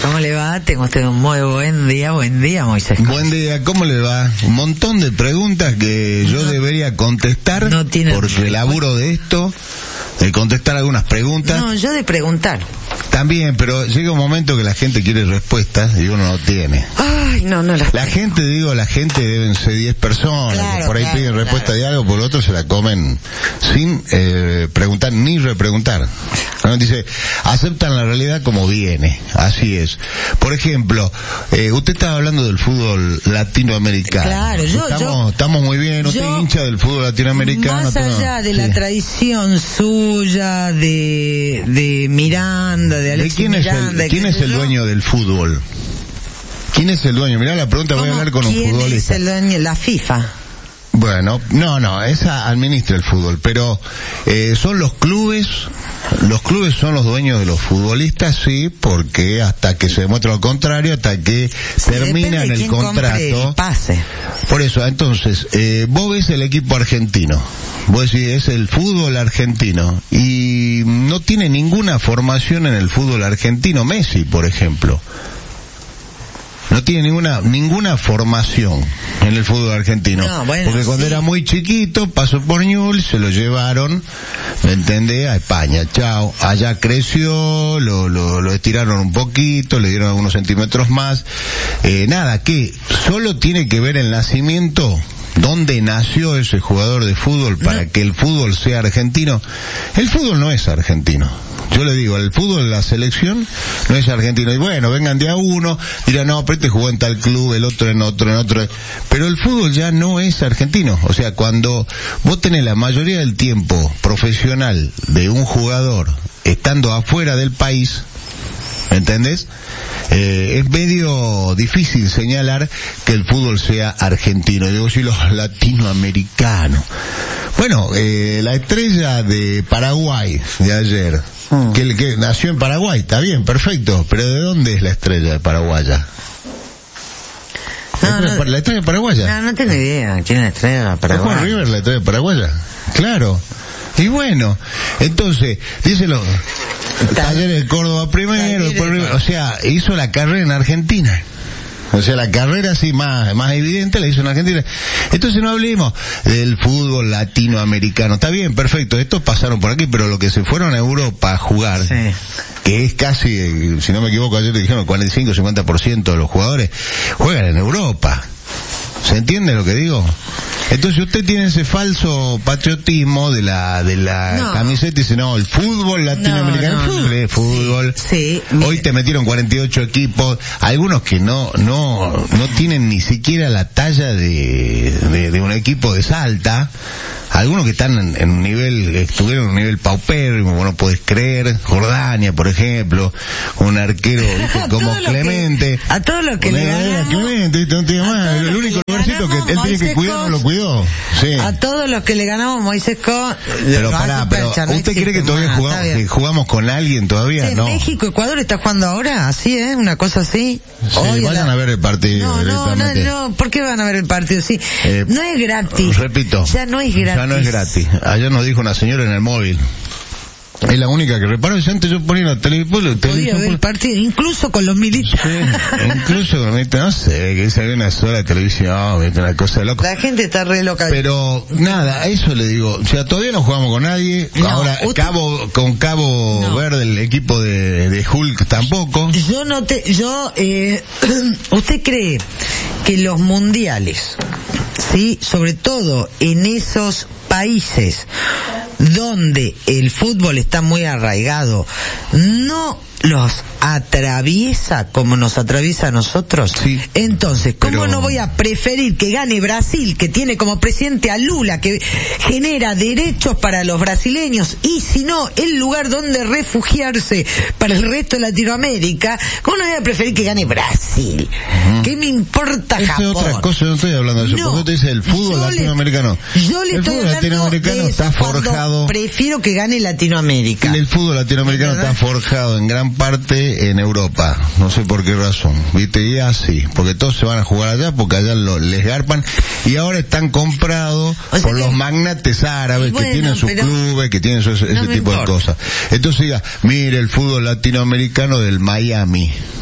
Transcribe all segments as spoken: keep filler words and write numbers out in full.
¿Cómo le va? Tengo usted un muy buen día, buen día, Moisés. Buen día, ¿cómo le va? Un montón de preguntas que yo no, debería contestar no tiene porque laburo de esto, de contestar algunas preguntas. No, yo de preguntar. También, pero llega un momento que la gente quiere respuestas y uno no tiene. Ay, no, no las La tengo. gente, digo, la gente deben ser diez personas, claro, que por ahí claro, piden claro. respuesta de algo, por lo otro se la comen sin eh, preguntar ni repreguntar. ¿No? Dice, aceptan la realidad como viene, así es. Por ejemplo, eh, usted estaba hablando del fútbol latinoamericano. Claro, yo... Estamos, yo, estamos muy bien, usted yo, hincha del fútbol latinoamericano. Más allá todo. de Sí. la tradición suya, de, de Miranda, de Alexis ¿De quién Miranda... es el, ¿quién es el yo? dueño del fútbol? ¿Quién es el dueño? Mirá la pregunta, voy a hablar con un ¿Quién futbolista. es el dueño? La FIFA. Bueno, no, no, esa administra el fútbol, pero eh, son los clubes, los clubes son los dueños de los futbolistas, sí, porque hasta que se demuestre lo contrario, hasta que Sí, terminan de el quién contrato. El pase. Por eso, entonces, eh, vos ves el equipo argentino, vos decís, es el fútbol argentino, y no tiene ninguna formación en el fútbol argentino, Messi, por ejemplo. No tiene ninguna ninguna formación en el fútbol argentino. No, bueno, porque cuando sí. era muy chiquito, pasó por Newell's, se lo llevaron, ¿me entendés? A España. Chao. Allá creció, lo, lo, lo estiraron un poquito, le dieron algunos centímetros más. Eh, nada, que solo tiene que ver el nacimiento, dónde nació ese jugador de fútbol para no. que el fútbol sea argentino. El fútbol no es argentino. Yo le digo, el fútbol, la selección, no es argentino. Y bueno, vengan de a uno, dirán, no, pero este jugó en tal club, el otro en otro, en otro. Pero el fútbol ya no es argentino. O sea, cuando vos tenés la mayoría del tiempo profesional de un jugador estando afuera del país, ¿entendés? Eh, es medio difícil señalar que el fútbol sea argentino. Digo, si los latinoamericanos. Bueno, eh, la estrella de Paraguay de ayer, mm. que, que nació en Paraguay, está bien, perfecto, pero ¿de dónde es la estrella de paraguaya? No, ¿La, estrella, no, ¿La estrella paraguaya? No, no tengo idea. ¿Quién es la estrella paraguaya? Juan River, la estrella paraguaya. Claro. Y bueno, entonces, díselo, Talleres de Córdoba primero, después River, o sea, hizo la carrera en Argentina. O sea, la carrera así más, más evidente la hizo en Argentina. Entonces no hablemos del fútbol latinoamericano. Está bien, perfecto, estos pasaron por aquí, pero lo que se fueron a Europa a jugar, sí. que es casi, si no me equivoco, ayer dijeron cuarenta y cinco a cincuenta por ciento de los jugadores juegan en Europa. ¿Se entiende lo que digo? Entonces usted tiene ese falso patriotismo de la de la no. camiseta y dice, no, el fútbol latinoamericano, no, no, no. fútbol. Sí, sí, hoy te metieron cuarenta y ocho equipos, algunos que no no no tienen ni siquiera la talla de de, de un equipo de Salta. Algunos que están en, en un nivel, estuvieron en un nivel paupérrimo, vos no podés creer, Jordania, por ejemplo, un arquero ¿viste? como Clemente. Que, a todos los que le ganamos. Clemente, ¿viste? No tiene más, el único lugarcito que él tiene que cuidar, no lo cuidó. Sí. A todos los que le ganamos Moisés Co. Pero pará, pero ¿usted cree que todavía jugamos, que jugamos con alguien todavía? Sí, no. México, Ecuador está jugando ahora, así, ¿eh? Una cosa así. Sí, Hoy vayan la... a ver el partido. No, no, no, no, ¿por qué van a ver el partido? Sí, eh, no es gratis. Repito. Ya no es gratis. Ya no es gratis. Ayer nos dijo una señora en el móvil. Es la única que reparó. Y antes yo ponía la televisión. Podía ver el partido, incluso con los militares. Sí, incluso con los militares. No sé, que se ve una sola de televisión, una cosa de loco. La gente está re loca. Pero, nada, a eso le digo. O sea, todavía no jugamos con nadie. No, ahora, usted... Cabo, con Cabo no. Verde, el equipo de, de Hulk tampoco. Yo no te, yo, eh, ¿usted cree que los mundiales, sí, sobre todo en esos países donde el fútbol está muy arraigado, no los atraviesa como nos atraviesa a nosotros? Sí, entonces, ¿cómo pero... no voy a preferir que gane Brasil, que tiene como presidente a Lula, que genera derechos para los brasileños, y si no, el lugar donde refugiarse para el resto de Latinoamérica? ¿Cómo no voy a preferir que gane Brasil? Uh-huh. ¿Qué me importa Esa Japón? Es otra cosa, no estoy hablando de eso, no, porque usted dice el fútbol yo latinoamericano. Le, yo le el estoy fútbol latinoamericano está forjado. Prefiero que gane Latinoamérica. El fútbol latinoamericano está forjado en gran parte en Europa, no sé por qué razón, viste, y así, porque todos se van a jugar allá, porque allá lo, les garpan, y ahora están comprados o sea por que, los magnates árabes bueno, que tienen sus clubes, que tienen ese, ese no tipo de cosas. Entonces diga, mire el fútbol latinoamericano del Miami.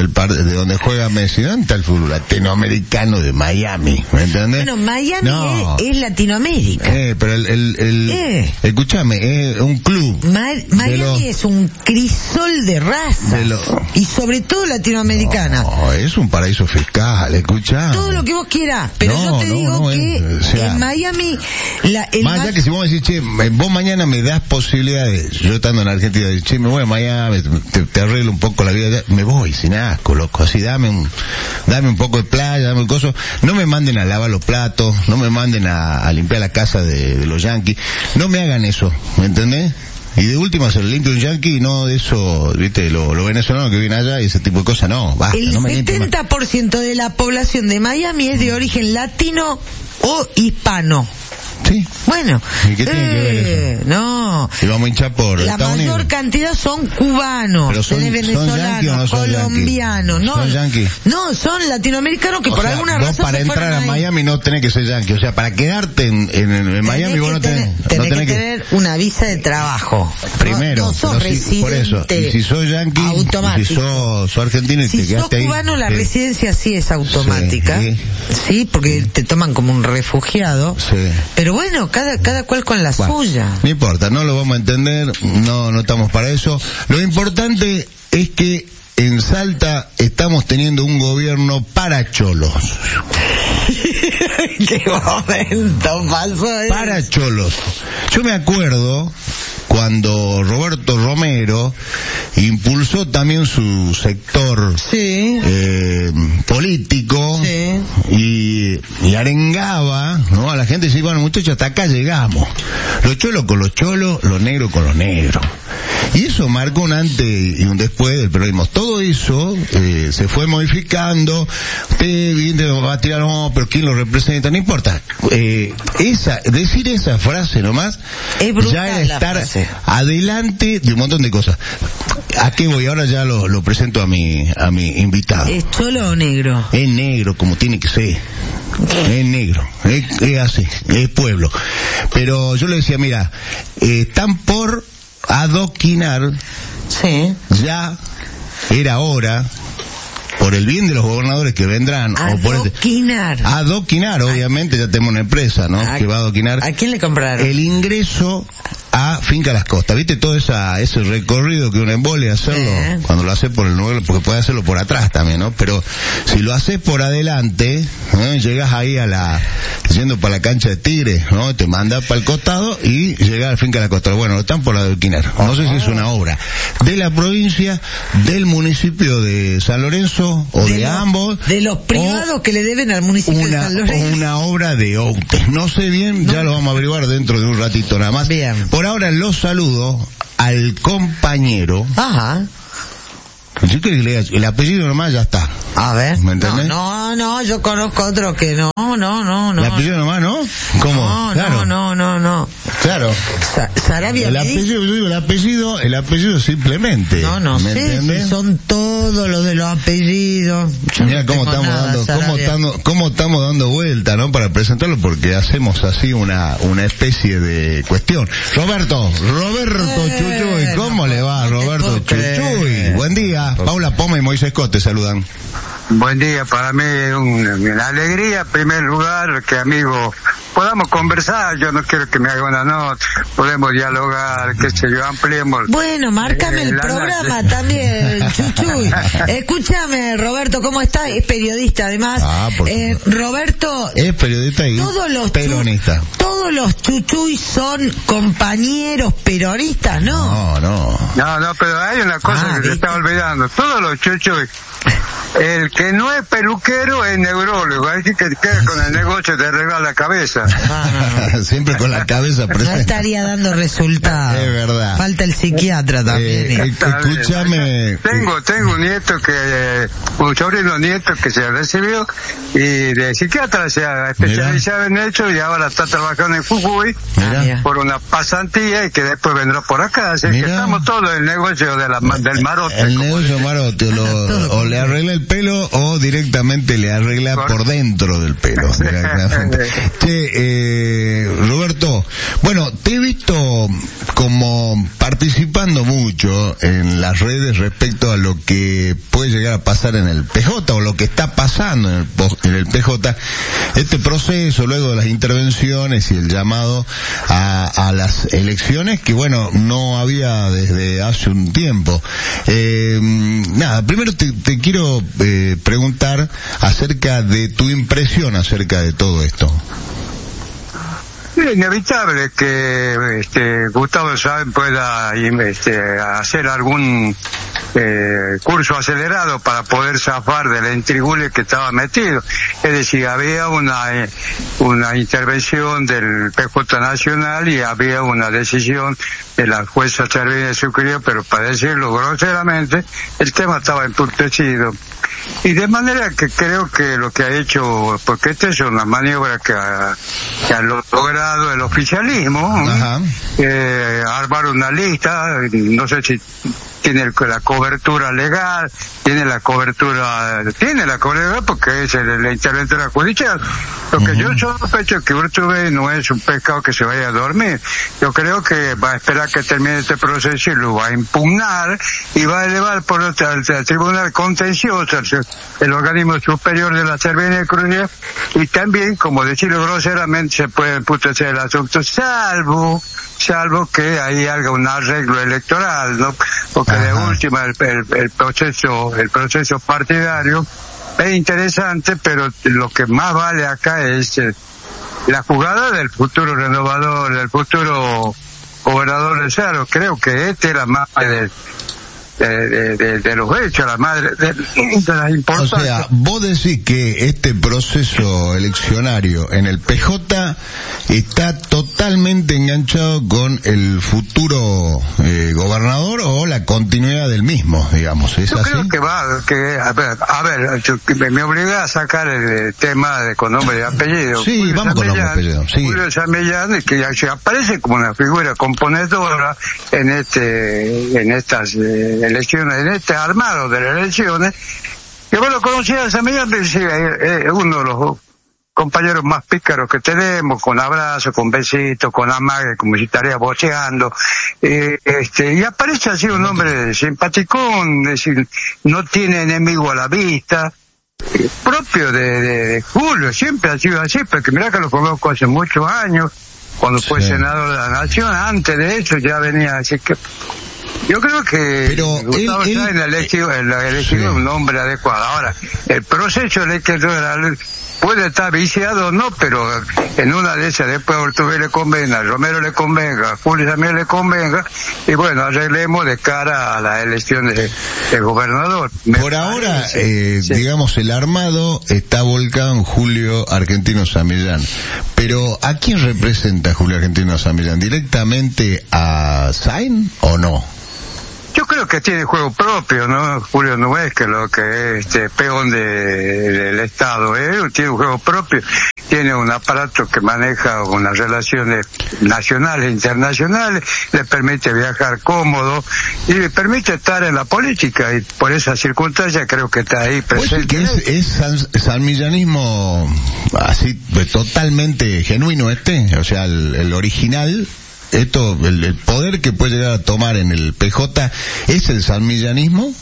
del par de donde juega Messi. ¿Dónde está el fútbol latinoamericano de Miami? ¿Me entendés? Bueno, Miami no. es, es Latinoamérica. Eh, pero el, el, el eh. escúchame, es un club. Ma Miami lo, es un crisol de razas. De lo, y sobre todo latinoamericana. No, es un paraíso fiscal, escuchá. Todo lo que vos quieras, pero no, yo te no, digo no, que es, o sea, en Miami... La, el más allá que si vos me decís, che, vos mañana me das posibilidades, yo estando en Argentina, che, me voy a Miami, te, te arreglo un poco la vida, me voy sin asco, loco, así dame un, dame un poco de playa, dame un coso, no me manden a lavar los platos, no me manden a, a limpiar la casa de, de los yanquis, no me hagan eso, ¿me entendés? Y de última se lo limpia un yanqui y no de eso, viste, lo, lo venezolano que viene allá y ese tipo de cosas, no, basta. El no me setenta por ciento de la población de Miami es de origen latino o hispano. Sí. Bueno, ¿y qué tiene eh, que ver eso? No. Y vamos a hinchar por la Estados mayor Unidos. Cantidad son cubanos, pero son, venezolanos, no son colombianos, no, son yanquis. No, son latinoamericanos que o por sea, alguna vos razón para se entrar a ahí. Miami no tenés que ser yanqui, o sea, para quedarte en, en, en Miami vos no tenés, tenés, tenés, no tenés que, que tener una visa de trabajo. Primero, no, no sos residente. Si, por eso, y si sos yanqui, y si sos, sos argentino y si te quedaste ahí. Si sos cubano, la sí. residencia sí es automática. Sí, sí, porque te toman como un refugiado. Sí. Pero bueno, cada cada cual con la bueno, suya. No importa, no lo vamos a entender, no, no estamos para eso. Lo importante es que en Salta estamos teniendo un gobierno para cholos. ¿Qué momento pasó eso? Para cholos. Yo me acuerdo cuando Roberto Romero impulsó también su sector sí. eh, político sí. y, y arengaba, ¿no? A la gente decía, bueno, muchachos, hasta acá llegamos. Los cholos con los cholos, los negros con los negros. Y eso marcó un antes y un después del peronismo. Todo eso eh, se fue modificando. Usted evidentemente va a tirar, no, pero ¿quién lo representa? No importa. Eh, esa, decir esa frase nomás, es ya es estar adelante de un montón de cosas. ¿A qué voy? Ahora ya lo, lo presento a mi, a mi invitado. ¿Es cholo o negro? Es negro, como tiene que ser. Es negro, es, es así, es pueblo. Pero yo le decía, mira, eh, están por adoquinar, sí. ya era hora, por el bien de los gobernadores que vendrán, adoquinar, o por este, adoquinar, obviamente ya tenemos una empresa, ¿no? ¿A, que va a adoquinar. ¿A quién le compraron? El ingreso a Finca Las Costas, ¿viste? Todo esa, ese recorrido que uno embole hacerlo, eh. cuando lo haces por el nuevo, porque puede hacerlo por atrás también, ¿no? Pero si lo haces por adelante, ¿no? Llegas ahí a la, yendo para la cancha de Tigre, ¿no? Te mandas para el costado y llegas a Finca Las Costas. Bueno, están por adoquinar. No sé si es una obra de la provincia, del municipio de San Lorenzo, o de, de los, ambos. De los privados que le deben al municipio una, de San Lorenzo. O una obra de O U T E. No sé bien, no. Ya lo vamos a averiguar dentro de un ratito nada más. Bien. Por ahora los saludo al compañero. Ajá. Yo creo que le, el apellido nomás ya está. A ver. ¿Me entendés? No, no, no, yo conozco otro que no, no, no, no. El apellido nomás, ¿no? ¿Cómo? No, claro. no, no, no, no. Claro. Sa Sarabia. El apellido, yo digo, el apellido, el apellido simplemente. No, no ¿me sé entendés? si son todos los de los apellidos. Yo Mira no cómo estamos nada, dando, cómo estamos, cómo estamos dando vuelta, ¿no? Para presentarlo, porque hacemos así una, una especie de cuestión. Roberto, Roberto eh, Chuchuy, ¿cómo no, le va, no Roberto Chuchuy? Buen día. Paula Poma y Moisés Cote saludan. Buen día, para mí es una, una alegría, en primer lugar, que amigos podamos conversar. Yo no quiero que me haga una nota, podemos dialogar, que sé yo, ampliemos. Bueno, márcame eh, el programa noche. También, Chuchuy. Escúchame, Roberto, ¿cómo estás? Es periodista, además. Ah, eh, Roberto. Es periodista y todos los peronista. Todos los Chuchuy son compañeros peronistas, ¿no? No, no. No, no, pero hay una cosa ah, que ¿viste? Se está olvidando. Todos los Chuchuy. El que no es peluquero es neurólogo, hay que queda con el negocio de arreglar la cabeza. Ah, siempre con la cabeza presente. No estaría dando resultados. Es verdad. Falta el psiquiatra también. Eh, escúchame. Tengo, tengo un nieto que, un sobrino nieto que se recibió y de psiquiatra se ha especializado en hecho y ahora está trabajando en Jujuy Mira. Por una pasantía y que después vendrá por acá. Así Mira. Que estamos todos en el negocio de la, del marote. El negocio marote, lo, o le arregla el pelo o directamente le arregla por, por dentro del pelo. Che, eh, Roberto, bueno, te he visto como participando mucho en las redes respecto a lo que puede llegar a pasar en el P J o lo que está pasando en el, en el P J, este proceso luego de las intervenciones y el llamado a, a las elecciones que bueno, no había desde hace un tiempo. Eh, nada, primero te, te quiero eh, preguntar acerca de tu impresión acerca de todo esto. Es inevitable que este, Gustavo Sáenz pueda este, hacer algún eh, curso acelerado para poder zafar del intrigule que estaba metido. Es decir, había una eh, una intervención del P J Nacional y había una decisión de la jueza Servini Sucrio, pero para decirlo groseramente, el tema estaba embrutecido. Y de manera que creo que lo que ha hecho, porque esta es una maniobra que ha, que ha logrado el oficialismo, eh, armar una lista, no sé si tiene la cobertura legal, tiene la cobertura, tiene la cobertura porque es el, la interventora judicial. Lo que uh-huh. yo sospecho es que Urtubey no es un pescado que se vaya a dormir. Yo creo que va a esperar que termine este proceso y lo va a impugnar y va a elevar por otro, al, al Tribunal Contencioso, el, el organismo superior de la Servini Sucrio, y también, como decirlo groseramente, se puede emputecer el asunto, salvo salvo que ahí haga un arreglo electoral, ¿no? Porque Ajá. de última el, el, el proceso el proceso partidario es interesante, pero lo que más vale acá es eh, la jugada del futuro renovador, del futuro gobernador de Cerro. Creo que este era más de De, de, de, de los hechos, la madre de, de las importancias. O sea, vos decís que este proceso eleccionario en el P J está totalmente enganchado con el futuro eh, gobernador o la continuidad del mismo, digamos, ¿es Yo así? creo que va, que, a ver, a ver yo, me, me obliga a sacar el tema de, con nombre y apellido. Sí, Julio vamos San con nombre y apellido, sí. Julio San Millán, que ya se aparece como una figura componedora en este, en estas eh, elecciones, en este armado de las elecciones, que vos lo conocías a San Millán, es uno de los compañeros más pícaros que tenemos, con abrazo, con besitos, con amague, como si estaría boceando, eh, este, y aparece así un hombre simpaticón, es decir, no tiene enemigo a la vista, eh, propio de, de, de Julio, siempre ha sido así, porque mirá que lo conozco hace muchos años, cuando fue sí. senador de la Nación, antes de eso ya venía así que yo creo que pero Gustavo él, Sáenz elegido, elegido sí. un nombre adecuado. Ahora, el proceso electoral puede estar viciado o no, pero en una de esas después a Urtubey le convenga, a Romero le convenga, a Julio también le convenga, y bueno, arreglemos de cara a la elección de, de gobernador. Me Por ahora, eh, sí. digamos, el armado está volcado en Julio Argentino San Millán, pero ¿a quién representa Julio Argentino San Millán? ¿Directamente a Sáenz o no? Yo creo que tiene juego propio, ¿no? Julio no es que lo que es este peón de, del Estado, ¿eh? Tiene un juego propio, tiene un aparato que maneja unas relaciones nacionales e internacionales, le permite viajar cómodo y le permite estar en la política, y por esa circunstancia creo que está ahí presente. Pues es, es san, sanmillanismo así totalmente genuino este, o sea, el, el original. Esto, el, el poder que puede llegar a tomar en el P J es el sanmillanismo.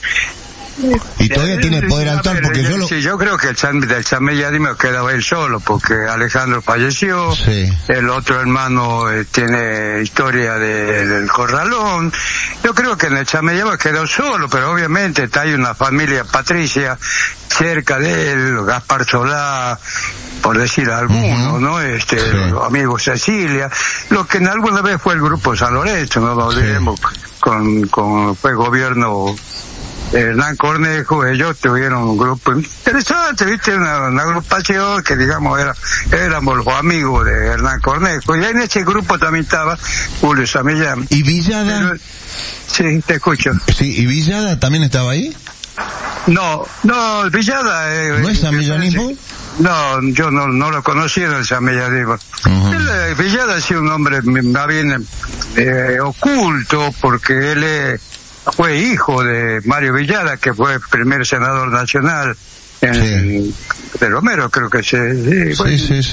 Y todavía tiene poder actual, porque yo lo... Sí, yo creo que el San, del sanmillanismo quedaba él solo, porque Alejandro falleció, sí. el otro hermano eh, tiene historia de, del Corralón. Yo creo que en el sanmillanismo quedó solo, pero obviamente está ahí una familia patricia cerca de él, Gaspar Solá, por decir alguno, uh-huh. ¿no? Este, sí. los amigos Cecilia, lo que en alguna vez fue el grupo San Lorenzo, no lo olvidemos, sí. con, con, fue gobierno Hernán Cornejo, ellos tuvieron un grupo interesante, viste, una, una agrupación que digamos era, éramos los amigos de Hernán Cornejo, y en ese grupo también estaba Julio San Millán. ¿Y Villada? Pero, sí, te escucho. Sí, ¿y Villada también estaba ahí? No, no, Villada... Eh, ¿No es sanmillanismo? No, yo no, no lo conocí en el sanmillanismo. Uh-huh. Él, eh, Villada ha sido un hombre más bien eh, oculto, porque él es... fue hijo de Mario Villada, que fue el primer senador nacional en, sí. de Romero, creo que se... Sí, sí, bueno, sí, sí.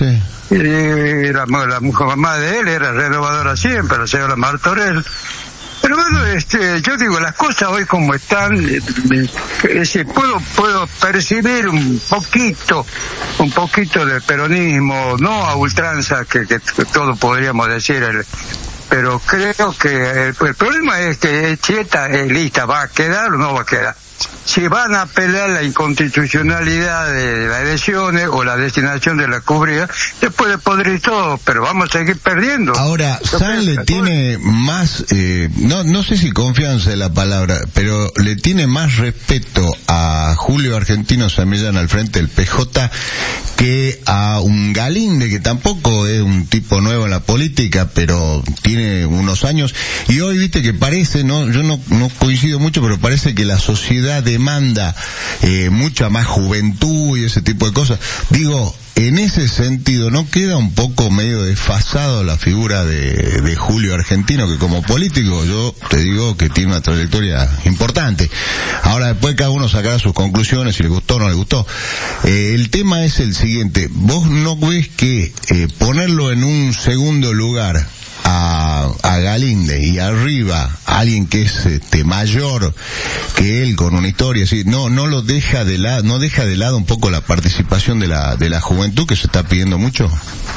y la, la mujer mamá de él era renovadora siempre, la señora Martorell. Pero bueno, este, yo digo, las cosas hoy como están, eh, eh, puedo puedo percibir un poquito, un poquito de peronismo, no a ultranza, que, que, que todo podríamos decir, el, pero creo que el, el problema es que Chieta es lista, ¿va a quedar o no va a quedar? Si van a apelar la inconstitucionalidad de las elecciones o la destinación de la cubría, después de podrir todo, pero vamos a seguir perdiendo. Ahora, San le tiene más, eh, no no sé si confianza es la palabra, pero le tiene más respeto a Julio Argentino Zamillán al frente del P J que a un Galinde, que tampoco es un tipo nuevo en la política, pero tiene unos años, y hoy viste que parece, no yo no, no coincido mucho, pero parece que la sociedad demanda eh, mucha más juventud y ese tipo de cosas. Digo, en ese sentido, ¿no queda un poco medio desfasado la figura de, de Julio Argentino, que como político yo te digo que tiene una trayectoria importante? Ahora después cada uno sacará sus conclusiones, si le gustó o no le gustó. Eh, el tema es el siguiente, ¿vos no ves que eh, ponerlo en un segundo lugar a, a Galinde y arriba a alguien que es este mayor que él con una historia así, no no lo deja de lado, no deja de lado un poco la participación de la de la juventud que se está pidiendo mucho?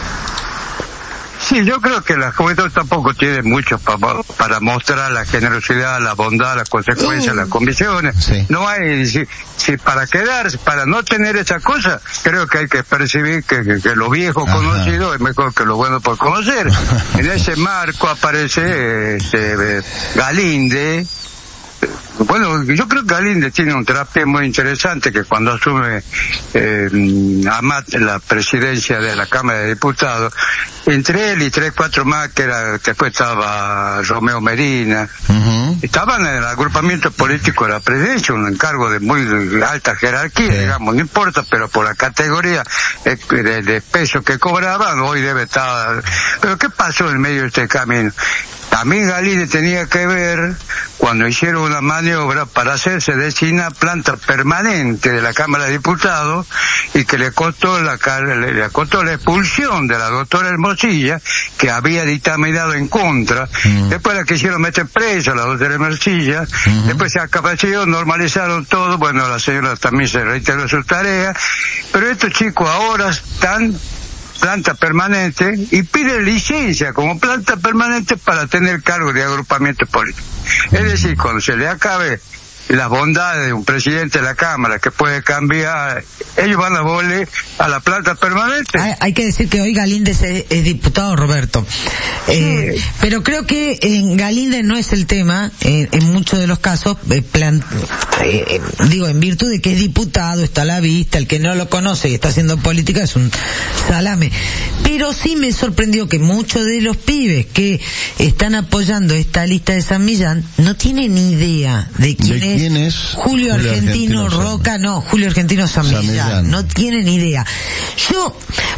Sí, yo creo que la juventud tampoco tiene mucho para, para mostrar la generosidad, la bondad, las consecuencias, las convicciones. Sí. No hay, si, si para quedarse, para no tener esa cosa, creo que hay que percibir que, que, que lo viejo Ajá. conocido es mejor que lo bueno por conocer. En ese marco aparece este, Galinde. Bueno, yo creo que Galinde tiene un terapia muy interesante, que cuando asume eh, Amat la presidencia de la Cámara de Diputados, entre él y tres, cuatro más, que era, después estaba Romeo Medina, uh-huh. estaban en el agrupamiento político de la presidencia, un encargo de muy alta jerarquía, sí. digamos, no importa, pero por la categoría de, de, de peso que cobraban, hoy debe estar... Pero ¿qué pasó en medio de este camino? También Galinde tenía que ver cuando hicieron una maniobra para hacerse de China planta permanente de la Cámara de Diputados y que le costó la le, le costó la expulsión de la doctora Hermosilla, que había dictaminado en contra. Uh-huh. Después la quisieron meter presa, la doctora Hermosilla. Uh-huh. Después se acapació, normalizaron todo. Bueno, la señora también se reiteró su tarea. Pero estos chicos ahora están planta permanente y pide licencia como planta permanente para tener cargo de agrupamiento político. Es decir, cuando se le acabe las bondades de un presidente de la Cámara que puede cambiar, ellos van a volver a la planta permanente. Hay, hay que decir que hoy Galinde es, es diputado, Roberto. Eh, sí. Pero creo que en Galinde no es el tema, eh, en muchos de los casos, eh, plan, eh, digo, en virtud de que es diputado, está a la vista, el que no lo conoce y está haciendo política es un salame. Pero sí me sorprendió que muchos de los pibes que están apoyando esta lista de San Millán no tienen ni idea de quién es. ¿Quién es? Julio, Julio Argentino, Argentino Roca, no, Julio Argentino San Millán, no tienen idea. Yo,